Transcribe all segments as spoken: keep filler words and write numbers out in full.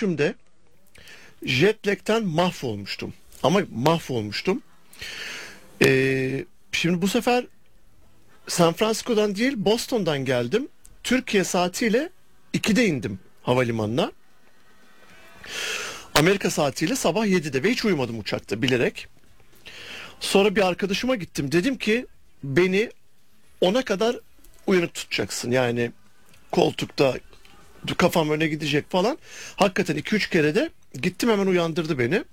dönüşümde jet lag'ten mahvolmuştum. Ama mahvolmuştum. Ee, şimdi bu sefer San Francisco'dan değil Boston'dan geldim. Türkiye saatiyle ikide indim havalimanına. Amerika saatiyle sabah yedide ve hiç uyumadım uçakta bilerek. Sonra bir arkadaşıma gittim. Dedim ki beni ona kadar uyanık tutacaksın. Yani koltukta kafam öne gidecek falan. Hakikaten iki üç kere de gittim, hemen uyandırdı beni.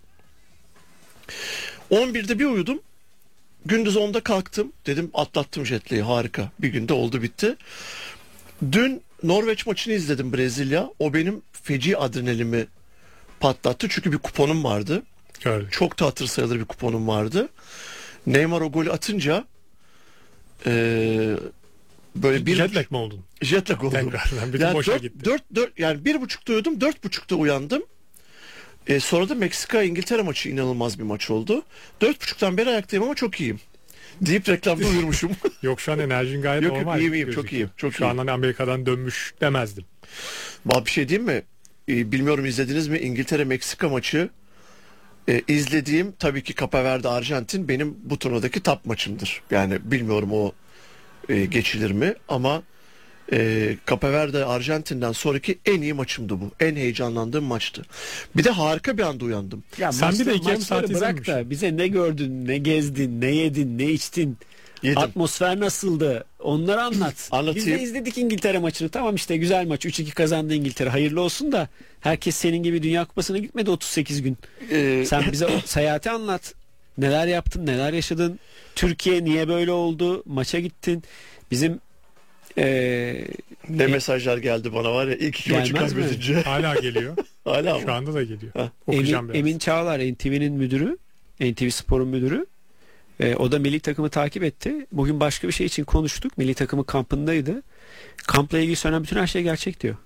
on birde bir uyudum. Gündüz onda kalktım. Dedim atlattım jet lag'i, harika. Bir günde oldu bitti. Dün Norveç maçını izledim, Brezilya. O benim feci adrenalimi patlattı. Çünkü bir kuponum vardı. Öyle. Çok da hatır sayılır bir kuponum vardı. Neymar o golü atınca ee, böyle bir jet lag mi oldun? Jet lag oldum. Bütün Yani boşa dört, gitti. dört, dört, yani bir buçukta uyudum, dört buçukta uyandım. E, sonra da Meksika İngiltere maçı inanılmaz bir maç oldu. Dört buçuktan beri ayaktayım ama çok iyiyim deyip reklamda uyurmuşum. Yok, şu an enerjin gayet yok, normal. Yok iyiyim, iyiyim çok gözüküyor. iyiyim. Çok şu iyiyim. an hani Amerika'dan dönmüş demezdim. Vallahi bir şey diyeyim mi? E, bilmiyorum izlediniz mi İngiltere Meksika maçı? E, izlediğim tabii ki Cape Verde Arjantin benim bu turnuvadaki top maçımdır. Yani bilmiyorum o e, geçilir mi ama e, Cape Verde Arjantin'den sonraki en iyi maçımdı bu. En heyecanlandığım maçtı. Bir de harika bir anda uyandım. Ya Sen maçta, bir de iki yarım maçları saat bırak izlememişsin. da bize ne gördün, ne gezdin, ne yedin, ne içtin? Yedim. Atmosfer nasıldı? Onları anlat. Anlatayım. Biz de izledik İngiltere maçını. Tamam işte güzel maç. üç iki kazandı İngiltere. Hayırlı olsun da herkes senin gibi Dünya Kupası'na gitmedi otuz sekiz gün. Ee, Sen bize o seyahati anlat. Neler yaptın, neler yaşadın? Türkiye niye böyle oldu? Maça gittin. Bizim ee, ne e, mesajlar geldi bana var ya ilk iki maçı Gelmez mi? kaybedince. Hala geliyor. Hala Şu mı? anda da geliyor. Ha. Okuyacağım Emin, biraz. Emin Çağlar N T V'nin müdürü, N T V Spor'un müdürü. E, o da milli takımı takip etti. Bugün başka bir şey için konuştuk. Milli takımın kampındaydı. Kampla ilgili söylenen bütün her şey gerçek diyor.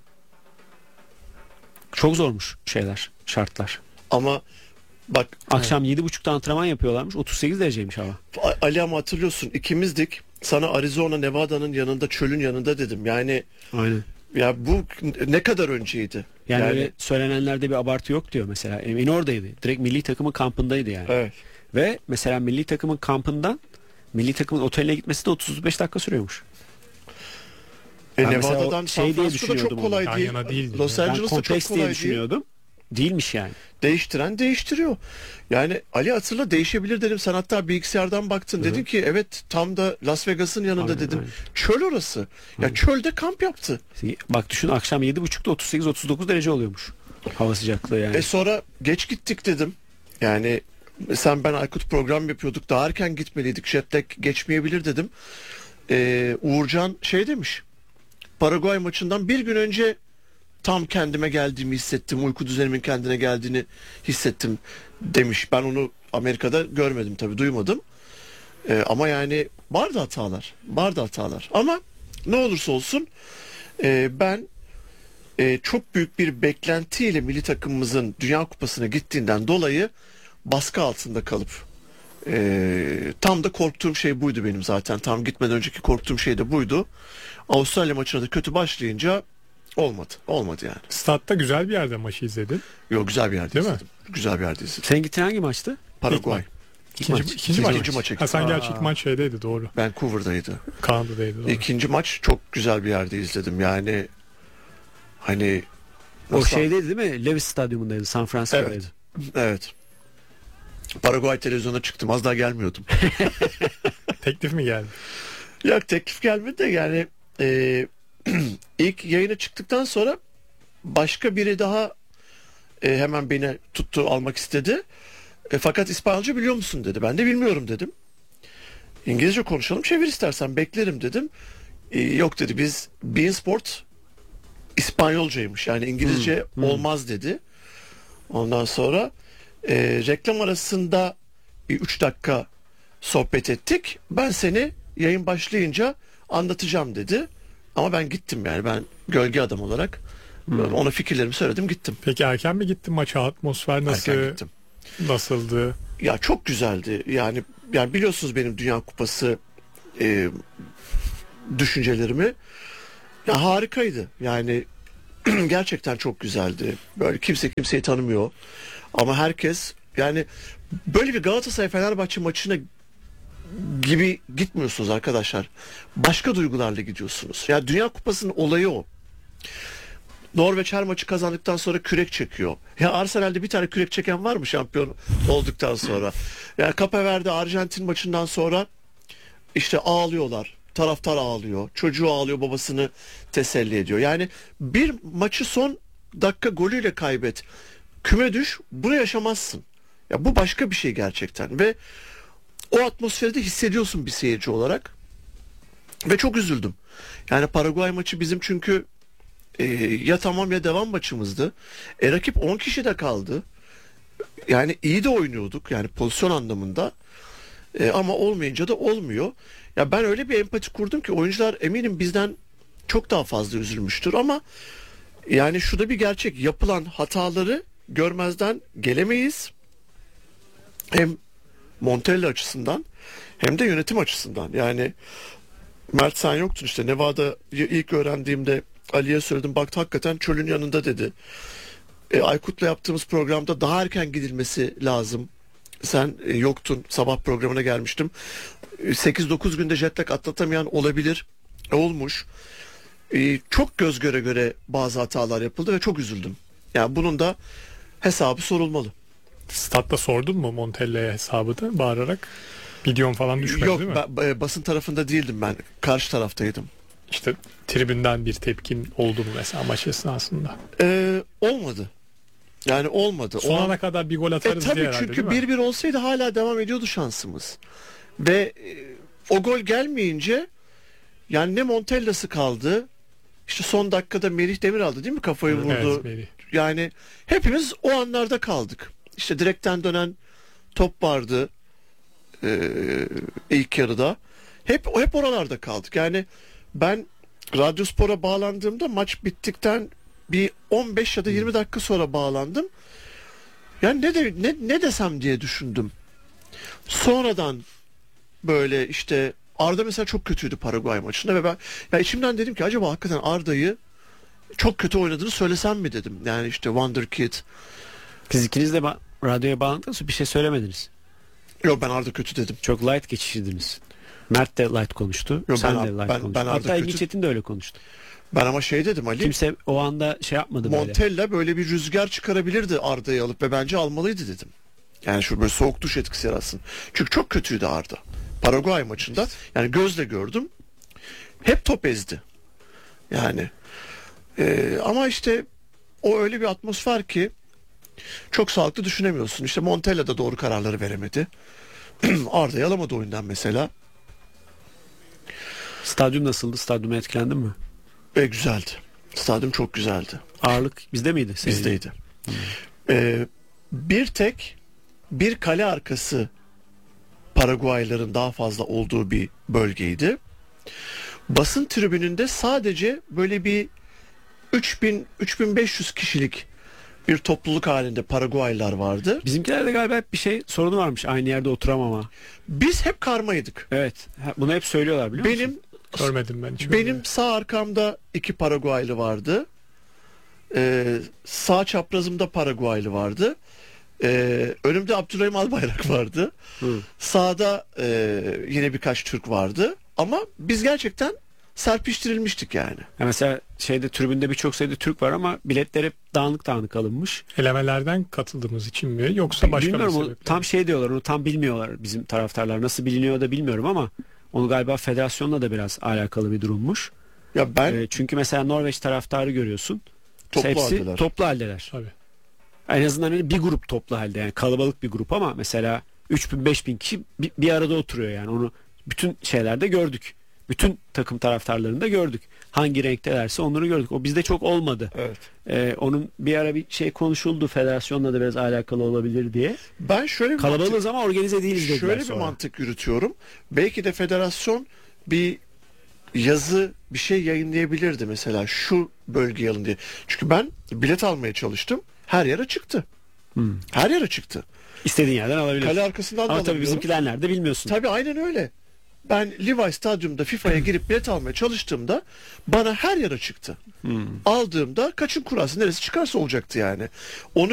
Çok zormuş şeyler, şartlar. Ama bak Akşam yedi buçukta antrenman yapıyorlarmış. otuz sekiz dereceymiş hava. A- Ali ama hatırlıyorsun ikimizdik. Sana Arizona, Nevada'nın yanında, çölün yanında dedim. Yani Aynen. ya bu ne kadar önceydi? Yani, Yani- öyle söylenenlerde bir abartı yok diyor mesela. Emin oradaydı. Direkt milli takımın kampındaydı yani. Evet. Ve mesela milli takımın kampından milli takımın oteline gitmesi de otuz beş dakika sürüyormuş. E, Ben mesela Nevada'dan o San şey diye Francisco'da çok düşünüyordum kolay onu. değil. Yan yana değil. Los Ben Angeles'ta çok kompleks diye kolay değil. düşünüyordum. Değilmiş yani. Değiştiren değiştiriyor. Yani Ali hatırla değişebilir dedim. Sen hatta bilgisayardan baktın. Hı hı. Dedin ki evet tam da Las Vegas'ın yanında Aynen, dedim. aynen. Çöl orası. Ya çölde kamp yaptı. Bak düşün akşam yedi buçukta otuz sekiz otuz dokuz derece oluyormuş. Hava sıcaklığı yani. E sonra geç gittik dedim. Yani sen ben Aykut program yapıyorduk. Daha erken gitmeliydik. Jet lag geçmeyebilir dedim. Ee, Uğurcan şey demiş. Paraguay maçından bir gün önce tam kendime geldiğimi hissettim. Uyku düzenimin kendine geldiğini hissettim demiş. Ben onu Amerika'da görmedim tabii, duymadım. Ee, ama yani vardı hatalar. Vardı hatalar. Ama ne olursa olsun e, ben e, çok büyük bir beklentiyle milli takımımızın Dünya Kupası'na gittiğinden dolayı baskı altında kalıp e, tam da korktuğum şey buydu benim zaten. Tam gitmeden önceki korktuğum şey de buydu. Avustralya maçına da kötü başlayınca olmadı. Olmadı yani. Statta güzel bir yerde maçı izledin. Yok, güzel bir yerde Değil mi? izledim. Güzel bir yerde izledim. Sen gittin hangi maçtı? Paraguay. İkinci, maç. ikinci, İkinci maç. maça Ha, sen gittin. gerçi ilk maç şeydeydi, doğru. Vancouver'daydı. Kanada'daydı, doğru. İkinci maç çok güzel bir yerde izledim. Yani hani O nasıl- şeydeydi değil mi? Levis Stadyumundaydı. San Francisco'daydı. Evet. Evet. Paraguay televizyona çıktım. Az daha gelmiyordum. Teklif mi geldi? Yok, teklif gelmedi de yani e, ilk yayına çıktıktan sonra başka biri daha e, hemen beni tuttu, almak istedi. E, fakat İspanyolca biliyor musun dedi. Ben de bilmiyorum dedim. İngilizce konuşalım, çevir istersen, beklerim dedim. E, yok dedi, biz beIN Sport İspanyolcaymış. Yani İngilizce Hmm, hmm. olmaz dedi. Ondan sonra e, reklam arasında bir üç dakika sohbet ettik. Ben seni yayın başlayınca anlatacağım dedi. Ama ben gittim yani, ben gölge adam olarak Hmm. ona fikirlerimi söyledim, gittim. Peki erken mi gittin maça? Atmosfer nasıl? Erken gittim. Nasıldı? Ya çok güzeldi. Yani yani biliyorsunuz benim Dünya Kupası e, düşüncelerimi. Ya harikaydı. Yani gerçekten çok güzeldi. Böyle kimse kimseyi tanımıyor. Ama herkes, yani böyle bir Galatasaray Fenerbahçe maçına gibi gitmiyorsunuz arkadaşlar. Başka duygularla gidiyorsunuz. Ya Dünya Kupası'nın olayı o. Norveç her maçı kazandıktan sonra kürek çekiyor. Ya Arsenal'de bir tane kürek çeken var mı şampiyon olduktan sonra? Ya Cape Verde Arjantin maçından sonra işte ağlıyorlar. Taraftar ağlıyor. Çocuğu ağlıyor, babasını teselli ediyor. Yani bir maçı son dakika golüyle kaybet, küme düş, bunu yaşamazsın. Ya bu başka bir şey gerçekten ve o atmosferi de hissediyorsun bir seyirci olarak. Ve çok üzüldüm. Yani Paraguay maçı bizim çünkü e, ya tamam ya devam maçımızdı. E, rakip on kişi de kaldı. Yani iyi de oynuyorduk yani pozisyon anlamında. E, ama olmayınca da olmuyor. Ya ben öyle bir empati kurdum ki oyuncular eminim bizden çok daha fazla üzülmüştür ama yani şu da bir gerçek. Yapılan hataları görmezden gelemeyiz. Hem Montella açısından hem de yönetim açısından. Yani Mert sen yoktun işte Nevada'yı ilk öğrendiğimde Ali'ye söyledim, baktı hakikaten çölün yanında dedi. E, Aykut'la yaptığımız programda daha erken gidilmesi lazım. Sen e, yoktun, sabah programına gelmiştim. E, sekiz dokuz günde jet lag atlatamayan olabilir. E, olmuş. E, çok göz göre göre bazı hatalar yapıldı ve çok üzüldüm. Yani bunun da hesabı sorulmalı. Statta sordun mu Montella'ya hesabı da bağırarak? Videon falan düşmedi Yok, değil mi? ben, e, basın tarafında değildim ben. Karşı taraftaydım. İşte tribünden bir tepkin oldu mu mesela maç esnasında? E, olmadı. Yani olmadı. Son O an- ana kadar bir gol E atarız diye tabii herhalde çünkü değil mi? bir bir olsaydı hala devam ediyordu şansımız. Ve e, o gol gelmeyince yani ne Montella'sı kaldı. İşte son dakikada Melih Demiral'dı değil mi kafayı vurdu. Evet, Melih. Yani hepimiz o anlarda kaldık. İşte direkten dönen top vardı e, ilk yarıda. Hep hep oralarda kaldık. Yani ben Radyospor'a bağlandığımda maç bittikten bir on beş ya da yirmi dakika sonra bağlandım. Yani ne de ne, ne desem diye düşündüm. Sonradan böyle işte Arda mesela çok kötüydü Paraguay maçında ve ben ya içimden dedim ki acaba hakikaten Arda'yı çok kötü oynadığını söylesem mi dedim. Yani işte Wonderkid. Siz ikiniz de ba- radyoya bağlandıktan sonra bir şey söylemediniz. Yok ben Arda kötü dedim. Çok light geçiştirdiniz. Mert de light konuştu. Yok, sen ben- de light ben- konuştun. ben Arda Hatta İlgi kötü- Çetin de öyle konuştu. Ben ama şey dedim Ali. Kimse o anda şey yapmadı böyle. Montella böyle bir rüzgar çıkarabilirdi Arda'yı alıp ve bence almalıydı dedim. Yani şu böyle soğuk duş etkisi yaratsın. Çünkü çok kötüydü Arda. Paraguay maçında yani gözle gördüm. Hep top ezdi. Yani e, ama işte o öyle bir atmosfer ki çok sağlıklı düşünemiyorsun. İşte Montella da doğru kararları veremedi. Arda'yı alamadı oyundan mesela. Stadyum nasıldı? Stadyuma etkilendin mi? E, güzeldi. Stadyum çok güzeldi. Ağırlık bizde miydi? Senin? Bizdeydi. E, bir tek bir kale arkası Paraguaylıların daha fazla olduğu bir bölgeydi. Basın tribününde sadece böyle bir üç bin üç bin beş yüz kişilik bir topluluk halinde Paraguaylılar vardı. Bizimkilerde galiba hep bir şey sorunu varmış. Aynı yerde oturamama. Biz hep karmaydık. Evet. Ha, bunu hep söylüyorlar biliyor musun? Benim Görmedim ben hiç. benim sağ arkamda iki Paraguaylı vardı. Ee, sağ çaprazımda Paraguaylı vardı. Ee, önümde Abdurrahim Albayrak vardı. Hı. Sağda e, yine birkaç Türk vardı. Ama biz gerçekten serpiştirilmiştik yani. Ya mesela şeyde tribünde birçok sayıda Türk var ama biletler hep dağınık dağınık alınmış. Elemelerden katıldığımız için mi yoksa başka bir Bilmiyorum o sebeple? tam şey diyorlar onu tam bilmiyorlar bizim taraftarlar. Nasıl biliniyor da bilmiyorum ama onu galiba federasyonla da biraz alakalı bir durummuş. Ya ben Ee, çünkü mesela Norveç taraftarı görüyorsun. toplu Hepsi haldeler. toplu haldeler. Tabii. En azından öyle bir grup toplu halde yani kalabalık bir grup ama mesela üç bin beş bin kişi bir, bir arada oturuyor yani onu bütün şeylerde gördük. Bütün takım taraftarlarında gördük. Hangi renktelerse onları gördük. O bizde çok olmadı. Evet. Ee, onun bir ara bir şey konuşuldu federasyonla da biraz alakalı olabilir diye. Ben şöyle bir mantık, Kalabalığız ama organize değiliz dediler şöyle bir sonra. mantık yürütüyorum. Belki de federasyon bir yazı bir şey yayınlayabilirdi mesela şu bölgeye alın diye. Çünkü ben bilet almaya çalıştım. Her yer açıktı. Hmm. Her yer açıktı. İstediğin yerden alabilirsin. Kale arkasından da Ama tabii alabiliyorum. bizimkiler nerede bilmiyorsun. Tabii aynen öyle. ben Levi Stadyum'da FIFA'ya girip bilet almaya çalıştığımda bana her yer açıktı. Aldığımda kaçın kurası neresi çıkarsa olacaktı yani. Onu